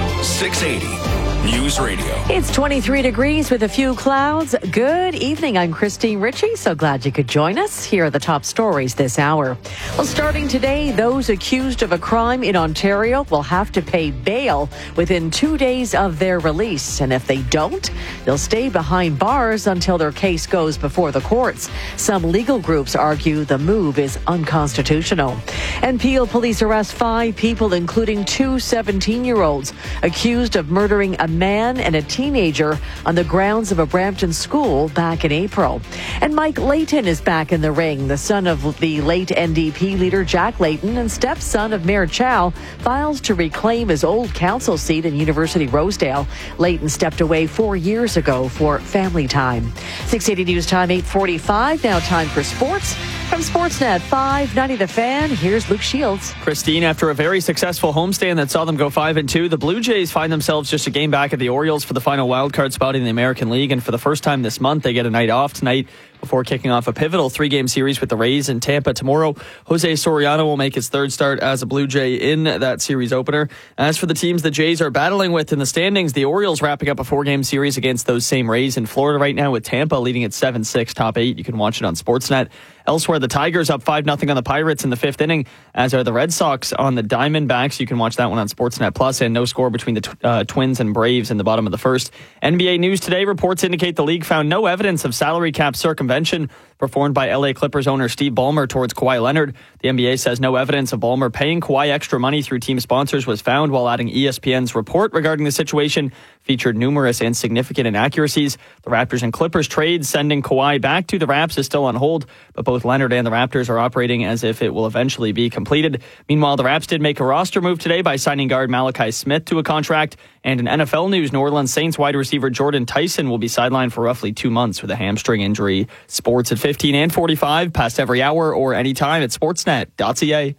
680 News Radio. It's 23 degrees with a few clouds. Good evening. I'm Christine Ritchie. So glad you could join us. Here are the top stories this hour. Well, starting today, those accused of a crime in Ontario will have to pay bail within 2 days of their release. And if they don't, they'll stay behind bars until their case goes before the courts. Some legal groups argue the move is unconstitutional. And Peel police arrest 5 people, including 2 17-year-olds, accused of murdering a man and a teenager on the grounds of a Brampton school back in April. And Mike Layton is back in the ring. The son of the late NDP leader Jack Layton and stepson of Mayor Chow files to reclaim his old council seat in University Rosedale. Layton stepped away 4 years ago for family time. 680 News Time, 8:45. Now time for sports. From Sportsnet 590 The Fan, here's Luke Shields. Christine, after a very successful homestand that saw them go 5-2, the Blue Jays find themselves just a game back of the Orioles for the final wildcard spot in the American League. And for the first time this month, they get a night off tonight before kicking off a pivotal 3-game series with the Rays in Tampa tomorrow. Jose Soriano will make his third start as a Blue Jay in that series opener. As for the teams the Jays are battling with in the standings, the Orioles wrapping up a 4-game series against those same Rays in Florida right now, with Tampa leading at 7-6, top 8. You can watch it on Sportsnet. Elsewhere, the Tigers up 5-0 on the Pirates in the 5th inning, as are the Red Sox on the Diamondbacks. You can watch that one on Sportsnet Plus, and no score between the Twins and Braves in the bottom of the first. NBA news today, reports indicate the league found no evidence of salary cap circumvention performed by LA Clippers owner Steve Ballmer towards Kawhi Leonard. The NBA says no evidence of Ballmer paying Kawhi extra money through team sponsors was found, while adding ESPN's report regarding the situation featured numerous and significant inaccuracies. The Raptors and Clippers trade sending Kawhi back to the Raps is still on hold, but both Leonard and the Raptors are operating as if it will eventually be completed. Meanwhile, the Raps did make a roster move today by signing guard Malachi Smith to a contract. And in NFL news, New Orleans Saints wide receiver Jordan Tyson will be sidelined for roughly 2 months with a hamstring injury. Sports at 15 and 45, past every hour or anytime at sportsnet.ca.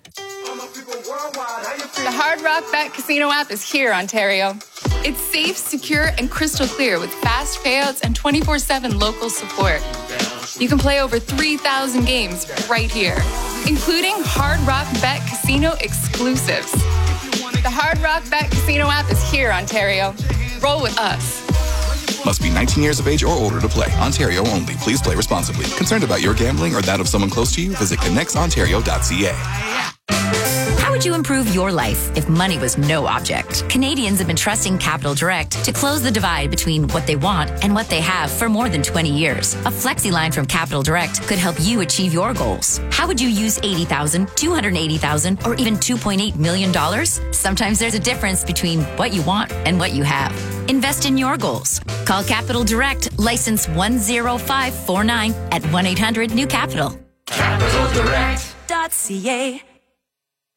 The Hard Rock Bet Casino app is here, Ontario. It's safe, secure, and crystal clear with fast payouts and 24/7 local support. You can play over 3,000 games right here, including Hard Rock Bet Casino exclusives. The Hard Rock Bet Casino app is here, Ontario. Roll with us. Must be 19 years of age or older to play. Ontario only. Please play responsibly. Concerned about your gambling or that of someone close to you? Visit connectsontario.ca. How would you improve your life if money was no object? Canadians have been trusting Capital Direct to close the divide between what they want and what they have for more than 20 years. A flexi line from Capital Direct could help you achieve your goals. How would you use $80,000, $280,000, or even $2.8 million? Sometimes there's a difference between what you want and what you have. Invest in your goals. Call Capital Direct, license 10549 at 1-800-NEW-CAPITAL. CapitalDirect.ca.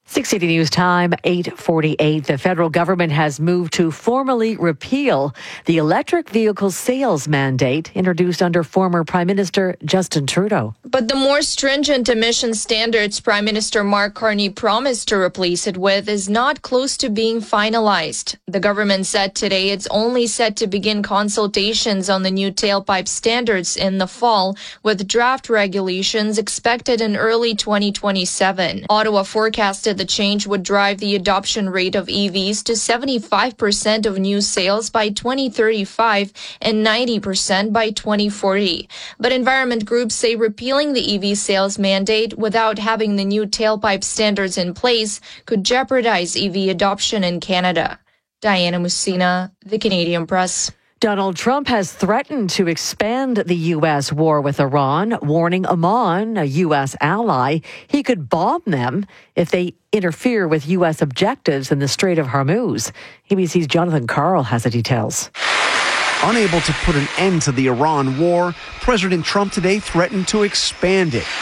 680 News Time, 8:48. The federal government has moved to formally repeal the electric vehicle sales mandate introduced under former Prime Minister Justin Trudeau. But the more stringent emission standards Prime Minister Mark Carney promised to replace it with is not close to being finalized. The government said today it's only set to begin consultations on the new tailpipe standards in the fall, with draft regulations expected in early 2027. Ottawa forecasted the change would drive the adoption rate of EVs to 75% of new sales by 2035 and 90% by 2040. But environment groups say repealing the EV sales mandate without having the new tailpipe standards in place could jeopardize EV adoption in Canada. Diana Musina, The Canadian Press. Donald Trump has threatened to expand the U.S. war with Iran, warning Oman, a U.S. ally, he could bomb them if they interfere with U.S. objectives in the Strait of Hormuz. ABC's Jonathan Karl has the details. Unable to put an end to the Iran war, President Trump today threatened to expand it,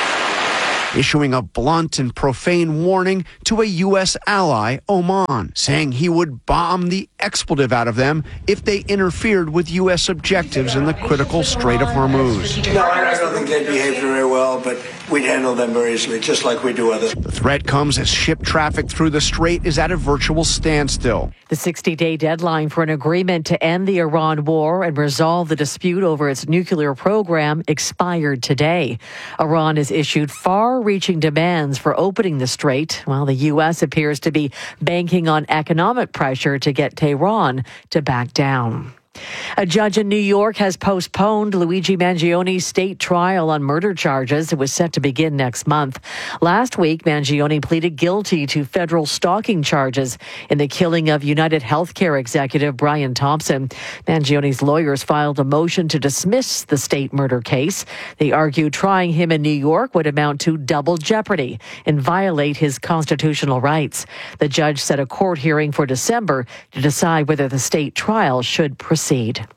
issuing a blunt and profane warning to a U.S. ally, Oman, saying he would bomb the expletive out of them if they interfered with U.S. objectives in the critical Strait of Hormuz. No, I don't think they behaved very well, but we'd handle them very easily, just like we do others. The threat comes as ship traffic through the strait is at a virtual standstill. The 60-day deadline for an agreement to end the Iran war and resolve the dispute over its nuclear program expired today. Iran has issued far-reaching demands for opening the strait, while the U.S. appears to be banking on economic pressure to get Tehran to back down. A judge in New York has postponed Luigi Mangioni's state trial on murder charges. It was set to begin next month. Last week, Mangioni pleaded guilty to federal stalking charges in the killing of United Healthcare executive Brian Thompson. Mangioni's lawyers filed a motion to dismiss the state murder case. They argued trying him in New York would amount to double jeopardy and violate his constitutional rights. The judge set a court hearing for December to decide whether the state trial should proceed.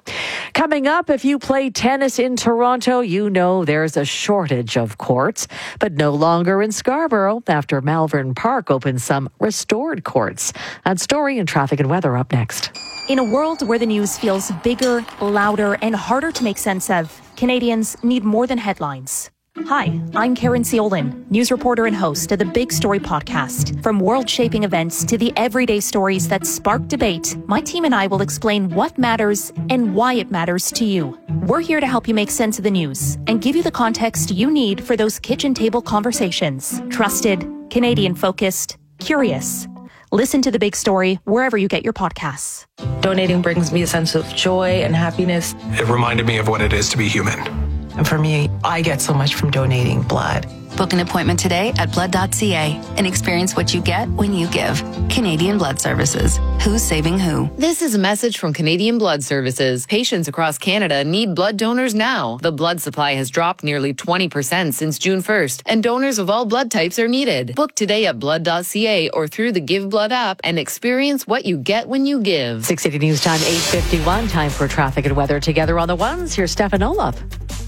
Coming up, if you play tennis in Toronto, you know there's a shortage of courts, but no longer in Scarborough after Malvern Park opens some restored courts. That story and traffic and weather up next. In a world where the news feels bigger, louder, and harder to make sense of, Canadians need more than headlines. Hi, I'm Karen Ciolin, news reporter and host of the Big Story podcast. From world-shaping events to the everyday stories that spark debate, my team and I will explain what matters and why it matters to you. We're here to help you make sense of the news and give you the context you need for those kitchen table conversations. Trusted, Canadian-focused, curious. Listen to The Big Story wherever you get your podcasts. Donating brings me a sense of joy and happiness. It reminded me of what it is to be human. And for me, I get so much from donating blood. Book an appointment today at blood.ca and experience what you get when you give. Canadian Blood Services. Who's saving who? This is a message from Canadian Blood Services. Patients across Canada need blood donors now. The blood supply has dropped nearly 20% since June 1st, and donors of all blood types are needed. Book today at blood.ca or through the Give Blood app and experience what you get when you give. 680 News Time, 8:51. Time for traffic and weather together on the ones. Here's Stefan Olaf.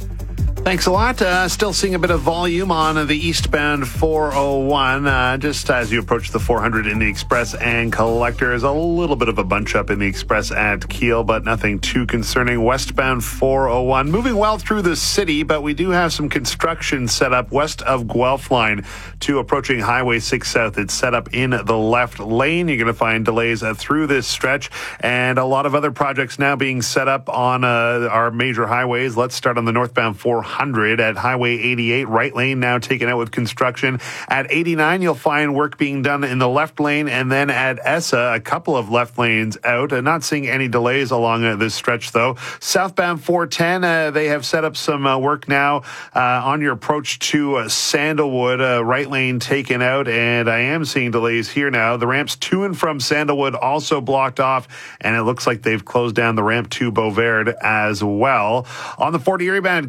Thanks a lot. Still seeing a bit of volume on the eastbound 401. Just as you approach the 400 in the Express and Collector, there's a little bit of a bunch up in the Express at Kiel, but nothing too concerning. Westbound 401, moving well through the city, but we do have some construction set up west of Guelph Line to approaching Highway 6 South. It's set up in the left lane. You're going to find delays through this stretch, and a lot of other projects now being set up on our major highways. Let's start on the northbound 400 at Highway 88, right lane now taken out with construction. At 89, you'll find work being done in the left lane, and then at ESSA, a couple of left lanes out. Not seeing any delays along this stretch, though. Southbound 410, they have set up some work now on your approach to Sandalwood, right lane taken out, and I am seeing delays here now. The ramps to and from Sandalwood also blocked off, and it looks like they've closed down the ramp to Beauvert as well. On the 40 area bound QE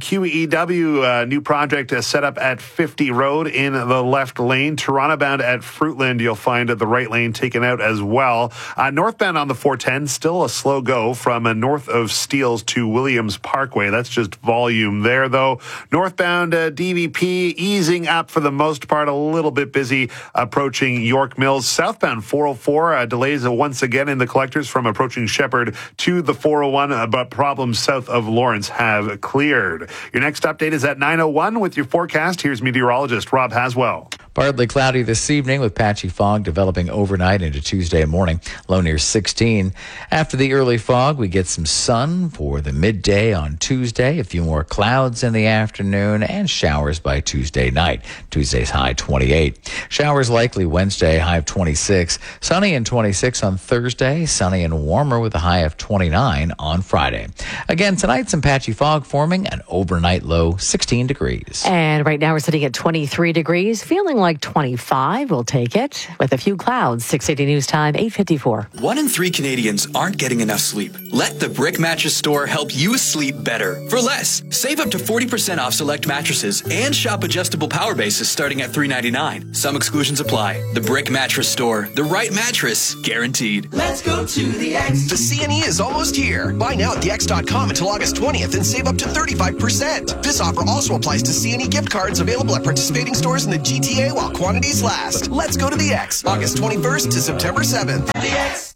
VW new project set up at 50 Road in the left lane. Toronto bound at Fruitland, you'll find the right lane taken out as well. Northbound on the 410, still a slow go from north of Steeles to Williams Parkway. That's just volume there, though. Northbound DVP easing up for the most part, a little bit busy approaching York Mills. Southbound 404 delays once again in the collectors from approaching Shepherd to the 401, but problems south of Lawrence have cleared. Your next update is at 9:01 with your forecast. Here's meteorologist Rob Haswell. Partly cloudy this evening with patchy fog developing overnight into Tuesday morning, low near 16. After the early fog, we get some sun for the midday on Tuesday, a few more clouds in the afternoon, and showers by Tuesday night. Tuesday's high 28. Showers likely Wednesday, high of 26. Sunny and 26 on Thursday, sunny and warmer with a high of 29 on Friday. Again, tonight some patchy fog forming, an overnight low 16 degrees. And right now we're sitting at 23 degrees, feeling like 25. We'll take it with a few clouds. 680 News Time, 8:54. 1 in 3 Canadians aren't getting enough sleep. Let the Brick Mattress Store help you sleep better for less. Save up to 40% off select mattresses and shop adjustable power bases starting at $399. Some exclusions apply. The Brick Mattress Store, the right mattress guaranteed. Let's go to the X. The CNE is almost here. Buy now at thex.com until August 20th and save up to 35%. This offer also applies to CNE gift cards available at participating stores in the GTA while quantities last. Let's go to the X. August 21st to September 7th. The X.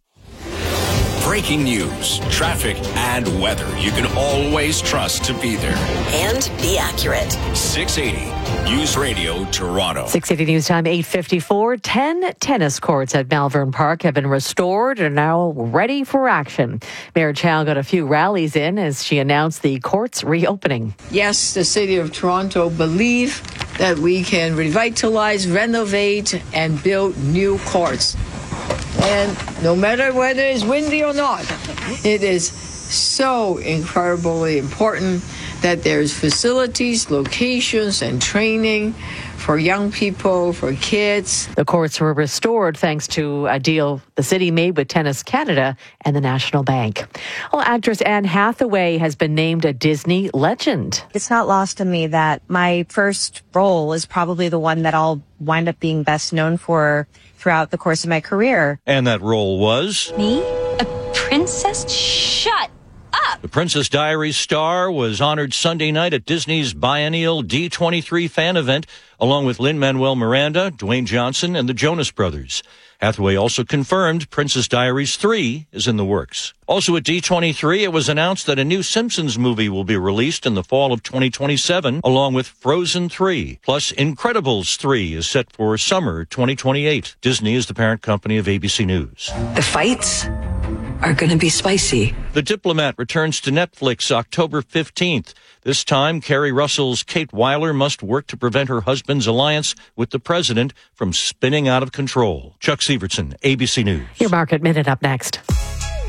Breaking news, traffic, and weather you can always trust to be there. And be accurate. 680 News Radio Toronto. 680 News Time, 8:54. 10 tennis courts at Malvern Park have been restored and are now ready for action. Mayor Chow got a few rallies in as she announced the courts reopening. Yes, the City of Toronto believe that we can revitalize, renovate, and build new courts. And no matter whether it's windy or not, it is so incredibly important that there's facilities, locations, and training for young people, for kids. The courts were restored thanks to a deal the city made with Tennis Canada and the National Bank. Well, actress Anne Hathaway has been named a Disney legend. It's not lost on me that my first role is probably the one that I'll wind up being best known for throughout the course of my career. And that role was? Me? A princess? Shut up! The Princess Diaries star was honored Sunday night at Disney's biennial D23 fan event, along with Lin-Manuel Miranda, Dwayne Johnson, and the Jonas Brothers. Hathaway also confirmed Princess Diaries 3 is in the works. Also at D23, it was announced that a new Simpsons movie will be released in the fall of 2027, along with Frozen 3. Plus, Incredibles 3 is set for summer 2028. Disney is the parent company of ABC News. The fights are going to be spicy. The Diplomat returns to Netflix October 15th. This time, Kerry Russell's Kate Weiler must work to prevent her husband's alliance with the president from spinning out of control. Chuck Severson, ABC News. Your Market Minute up next.